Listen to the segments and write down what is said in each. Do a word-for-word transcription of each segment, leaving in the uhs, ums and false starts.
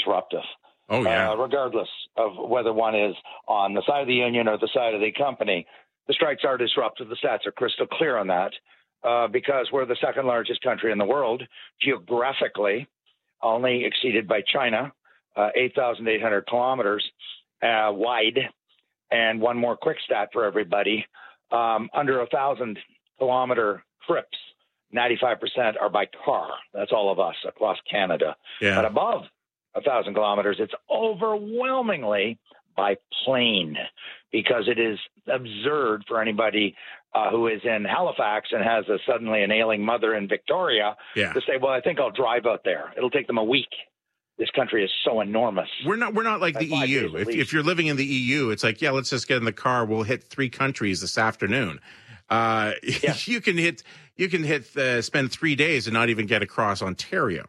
disruptive. Oh, yeah. Uh, regardless of whether one is on the side of the union or the side of the company, the strikes are disruptive. The stats are crystal clear on that uh, because we're the second largest country in the world, geographically, only exceeded by China, uh, eight thousand eight hundred kilometers uh, wide. And one more quick stat for everybody, um, under a one thousand kilometer trips, ninety-five percent are by car. That's all of us across Canada. Yeah. But above a thousand kilometers, it's overwhelmingly by plane because it is absurd for anybody uh, who is in Halifax and has a suddenly an ailing mother in Victoria yeah. to say, well, I think I'll drive out there. It'll take them a week. This country is so enormous. We're not we're not like the E U. If, if you're living in the E U, it's like, yeah, let's just get in the car. We'll hit three countries this afternoon. Uh, yeah. You can hit you can hit uh, spend three days and not even get across Ontario.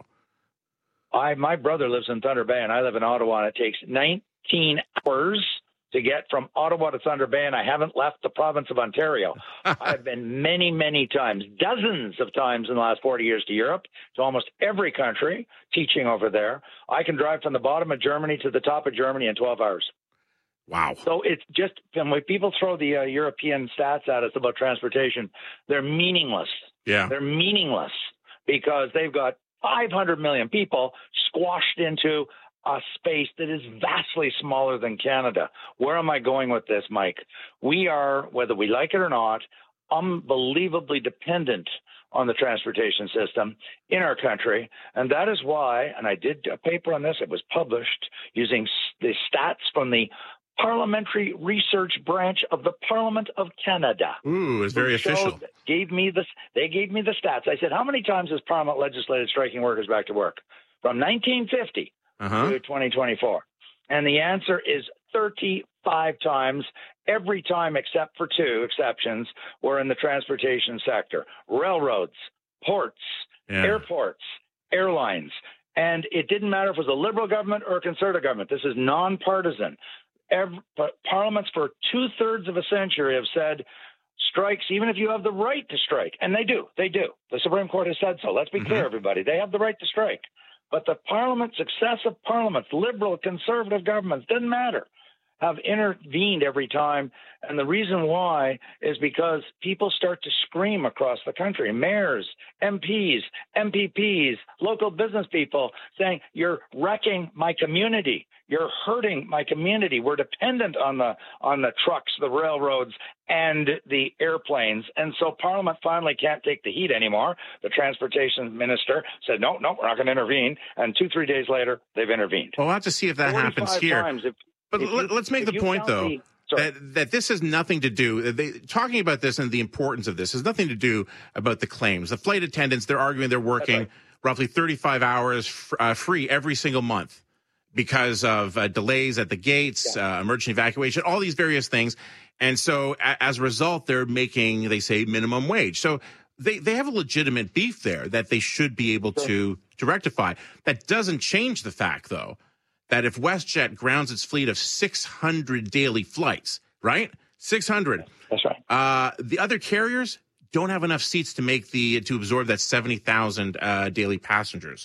I my brother lives in Thunder Bay and I live in Ottawa, and it takes nineteen hours to get from Ottawa to Thunder Bay, and I haven't left the province of Ontario. I've been many, many times, dozens of times in the last forty years to Europe, to almost every country, teaching over there. I can drive from the bottom of Germany to the top of Germany in twelve hours. Wow. So it's just, when people throw the uh, European stats at us about transportation, they're meaningless. Yeah. They're meaningless because they've got five hundred million people squashed into a space that is vastly smaller than Canada. Where am I going with this, Mike? We are, whether we like it or not, unbelievably dependent on the transportation system in our country. And that is why, and I did a paper on this, it was published using the stats from the Parliamentary Research Branch of the Parliament of Canada. Ooh, it's very official. Gave me this, they gave me the stats. I said, how many times has Parliament legislated striking workers back to work? From nineteen fifty uh-huh. to twenty twenty-four. And the answer is thirty-five times, every time except for two exceptions were in the transportation sector. Railroads, ports, yeah. airports, airlines. And it didn't matter if it was a Liberal government or a Conservative government. This is nonpartisan. Every, parliaments for two-thirds of a century have said strikes, even if you have the right to strike, and they do, they do. The Supreme Court has said so. Let's be mm-hmm. clear, everybody. They have the right to strike. But the parliament, successive parliaments, liberal, conservative governments, doesn't matter, have intervened every time. And the reason why is because people start to scream across the country. Mayors, M Ps, M P Ps, local business people saying, you're wrecking my community. You're hurting my community. We're dependent on the on the trucks, the railroads, and the airplanes. And so Parliament finally can't take the heat anymore. The transportation minister said, no, no, we're not going to intervene. And two, three days later, they've intervened. Well, we'll have to see if that happens here. If, but if let, you, let's make the point, though, the, that, that this has nothing to do, they, talking about this and the importance of this has nothing to do about the claims. The flight attendants, they're arguing they're working right. roughly thirty-five hours f- uh, free every single month because of uh, delays at the gates, yeah. uh, emergency evacuation, all these various things. And so a- as a result, they're making, they say, minimum wage. So they, they have a legitimate beef there that they should be able sure. to, to rectify. That doesn't change the fact, though, that if WestJet grounds its fleet of six hundred daily flights, right? six hundred. That's right. Uh, the other carriers don't have enough seats to make the, to absorb that seventy thousand uh, daily passengers.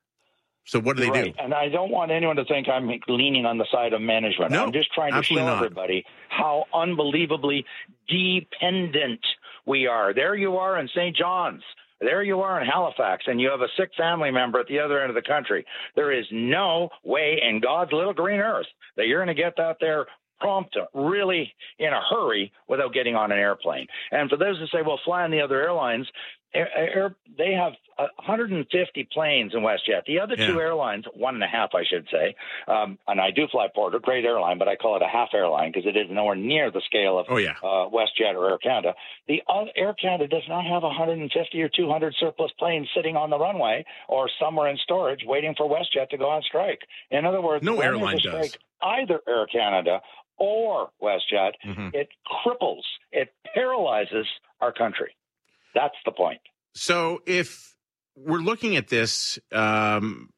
So what do they right. do? And I don't want anyone to think I'm leaning on the side of management. No, I'm just trying to show not. everybody how unbelievably dependent we are. There you are in Saint John's. There you are in Halifax, and you have a sick family member at the other end of the country. There is no way in God's little green earth that you're going to get out there prompt, really in a hurry without getting on an airplane. And for those who say, well, fly on the other airlines, air, air, they have one hundred fifty planes in WestJet. The other yeah. two airlines, one and a half, I should say, um, and I do fly Porter, great airline, but I call it a half airline because it is nowhere near the scale of oh, yeah. uh, WestJet or Air Canada. The other, Air Canada does not have one hundred fifty or two hundred surplus planes sitting on the runway or somewhere in storage waiting for WestJet to go on strike. In other words, no when airline strike, does. Either Air Canada or WestJet, mm-hmm. it cripples, it paralyzes our country. That's the point. So if we're looking at this, um,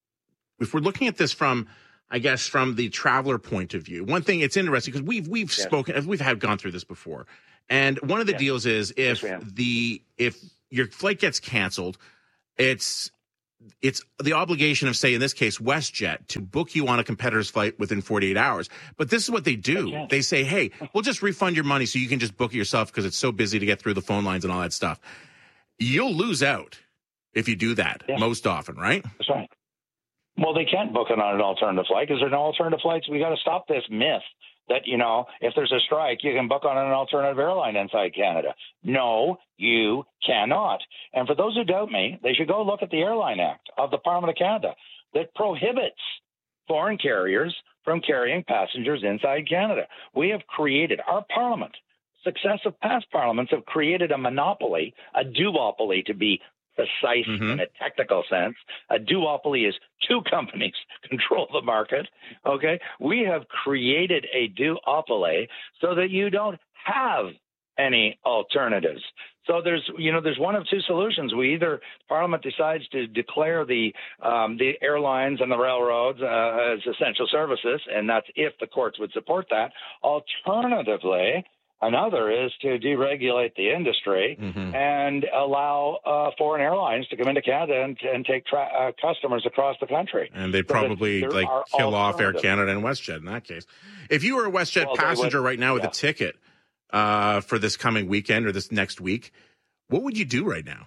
if we're looking at this from, I guess, from the traveler point of view, one thing it's interesting because we've we've yes. spoken, we've had gone through this before, and one of the yes. deals is if yes, the if your flight gets canceled, it's it's the obligation of, say, in this case, WestJet, to book you on a competitor's flight within forty-eight hours. But this is what they do. They, they say, hey, we'll just refund your money so you can just book it yourself because it's so busy to get through the phone lines and all that stuff. You'll lose out if you do that yeah. most often, right? That's right. Well, they can't book it on an alternative flight because there are no alternative flights. We got to stop this myth that, you know, if there's a strike, you can book on an alternative airline inside Canada. No, you cannot. And for those who doubt me, they should go look at the Airline Act of the Parliament of Canada that prohibits foreign carriers from carrying passengers inside Canada. We have created, our Parliament, successive past parliaments have created a monopoly, a duopoly to be precise mm-hmm. in a technical sense. A duopoly is two companies control the market. Okay, we have created a duopoly so that you don't have any alternatives. So there's, you know, there's one of two solutions. We either Parliament decides to declare the um, the airlines and the railroads uh, as essential services, and that's if the courts would support that. Alternatively, another is to deregulate the industry mm-hmm. and allow uh, foreign airlines to come into Canada and, and take tra- uh, customers across the country. And they'd probably like kill off Air Canada and WestJet in that case. If you were a WestJet well, passenger would, right now with yeah. a ticket uh, for this coming weekend or this next week, what would you do right now?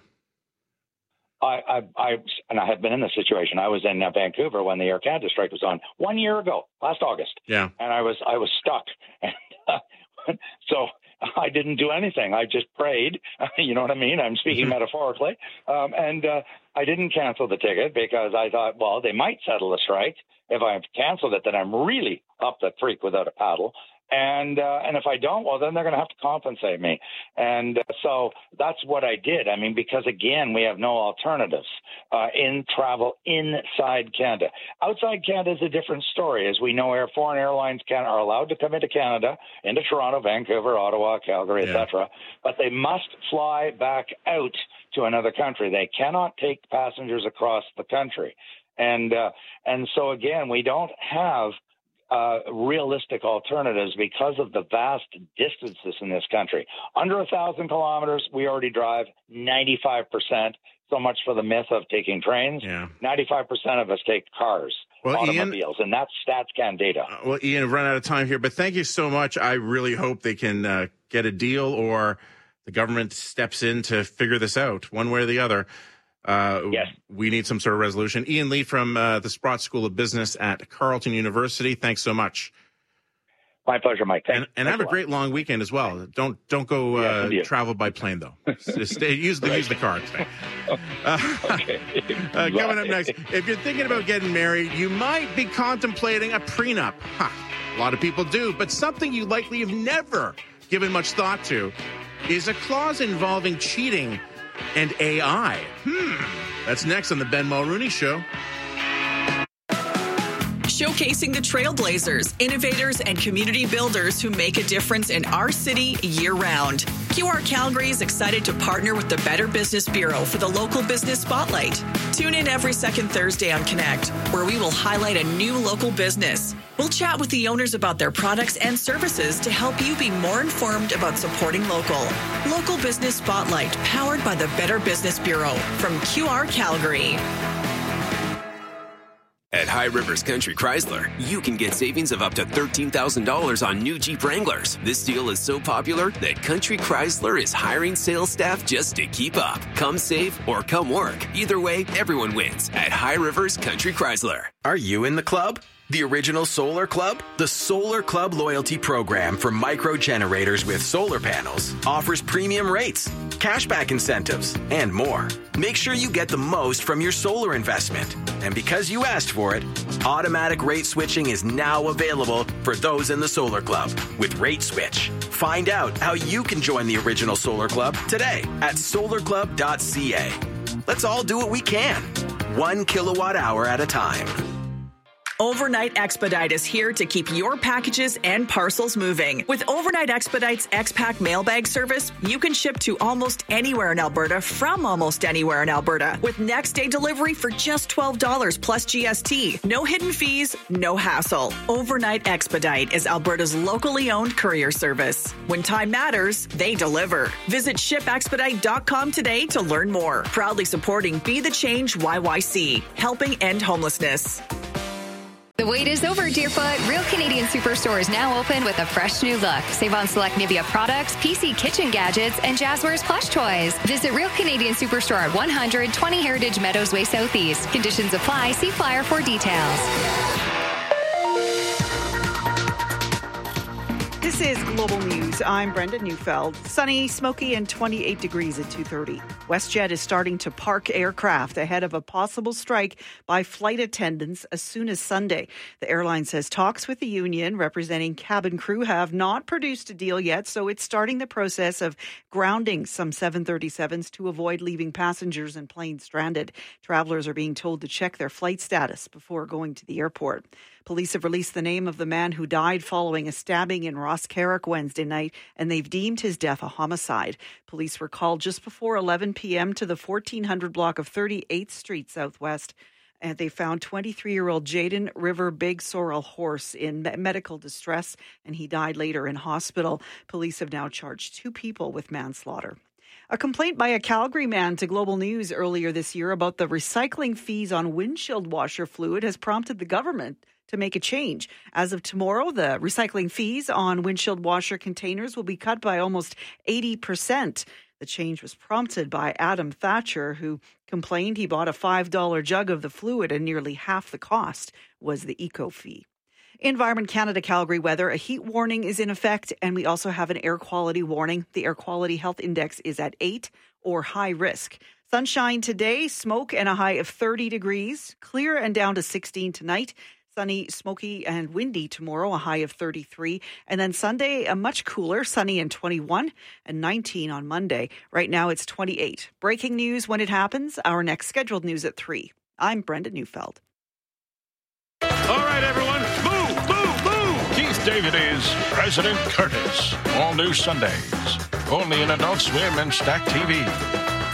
I, I, I and I have been in this situation. I was in uh, Vancouver when the Air Canada strike was on one year ago, last August. Yeah, and I was I was stuck. And, uh, So I didn't do anything. I just prayed. You know what I mean? I'm speaking metaphorically. Um, and uh, I didn't cancel the ticket because I thought, well, they might settle the strike. If I canceled it, then I'm really up the creek without a paddle. And uh, and if I don't, well, then they're going to have to compensate me. And uh, so that's what I did. I mean, because, again, we have no alternatives uh, in travel inside Canada. Outside Canada is a different story. As we know, air, foreign airlines can, are allowed to come into Canada, into Toronto, Vancouver, Ottawa, Calgary, yeah. et cetera, but they must fly back out to another country. They cannot take passengers across the country. And uh, and so, again, we don't have Uh, realistic alternatives because of the vast distances in this country. Under a thousand kilometers, we already drive ninety-five percent. So much for the myth of taking trains. Yeah. ninety-five percent of us take cars, well, automobiles, Ian, and that's StatsCan data. Uh, well, Ian, I've run out of time here, but thank you so much. I really hope they can uh, get a deal or the government steps in to figure this out one way or the other. Uh, yes. We need some sort of resolution. Ian Lee from uh, the Sprott School of Business at Carleton University. Thanks so much. My pleasure, Mike. Thanks. And, and have a, a great long weekend as well. Don't don't go uh, yes, travel by plane though. Stay, use the right. use the car today. Uh, okay. uh, coming up next, if you're thinking about getting married, you might be contemplating a prenup. Huh. A lot of people do, but something you likely have never given much thought to is a clause involving cheating and A I. Hmm. That's next on the Ben Mulrooney Show. Showcasing the trailblazers, innovators, and community builders who make a difference in our city year-round. Q R Calgary is excited to partner with the Better Business Bureau for the Local Business Spotlight. Tune in every second Thursday on Connect, where we will highlight a new local business. We'll chat with the owners about their products and services to help you be more informed about supporting local. Local Business Spotlight, powered by the Better Business Bureau from Q R Calgary. At High Rivers Country Chrysler, you can get savings of up to thirteen thousand dollars on new Jeep Wranglers. This deal is so popular that Country Chrysler is hiring sales staff just to keep up. Come save or come work. Either way, everyone wins at High Rivers Country Chrysler. Are you in the club? The original Solar Club? The Solar Club loyalty program for micro generators with solar panels offers premium rates, cashback incentives, and more. Make sure you get the most from your solar investment. And because you asked for it, automatic rate switching is now available for those in the Solar Club with Rate Switch. Find out how you can join the original Solar Club today at solar club dot c a. Let's all do what we can, one kilowatt hour at a time. Overnight Expedite is here to keep your packages and parcels moving. With Overnight Expedite's X-Pack mailbag service, you can ship to almost anywhere in Alberta from almost anywhere in Alberta with next day delivery for just twelve dollars plus G S T. No hidden fees, no hassle. Overnight Expedite is Alberta's locally owned courier service. When time matters, they deliver. Visit ship expedite dot com today to learn more. Proudly supporting Be the Change Y Y C, helping end homelessness. The wait is over, Deerfoot. Real Canadian Superstore is now open with a fresh new look. Save on select Nivea products, P C kitchen gadgets, and Jazzwares plush toys. Visit Real Canadian Superstore at one hundred twenty Heritage Meadows Way Southeast. Conditions apply. See flyer for details. This is Global News. I'm Brenda Neufeld. Sunny, smoky, and twenty-eight degrees at two thirty. WestJet is starting to park aircraft ahead of a possible strike by flight attendants as soon as Sunday. The airline says talks with the union representing cabin crew have not produced a deal yet, so it's starting the process of grounding some seven thirty-sevens to avoid leaving passengers and planes stranded. Travelers are being told to check their flight status before going to the airport. Police have released the name of the man who died following a stabbing in Ross Carrick Wednesday night, and they've deemed his death a homicide. Police were called just before eleven p.m. to the fourteen hundred block of thirty-eighth Street Southwest, and they found twenty-three-year-old Jaden River Big Sorrel Horse in medical distress, and he died later in hospital. Police have now charged two people with manslaughter. A complaint by a Calgary man to Global News earlier this year about the recycling fees on windshield washer fluid has prompted the government to make a change. As of tomorrow, the recycling fees on windshield washer containers will be cut by almost eighty percent. The change was prompted by Adam Thatcher, who complained he bought a five dollars jug of the fluid and nearly half the cost was the eco fee. Environment Canada Calgary weather, a heat warning is in effect, and we also have an air quality warning. The air quality health index is at eight or high risk. Sunshine today, smoke and a high of thirty degrees, clear and down to sixteen tonight. Sunny, smoky, and windy tomorrow, a high of thirty-three. And then Sunday, a much cooler, sunny and twenty-one, and nineteen on Monday. Right now, it's twenty-eight. Breaking news when it happens. Our next scheduled news at three. I'm Brenda Neufeld. All right, everyone. Move, move, move. Keith David is President Curtis. All new Sundays. Only in Adult Swim and Stack T V.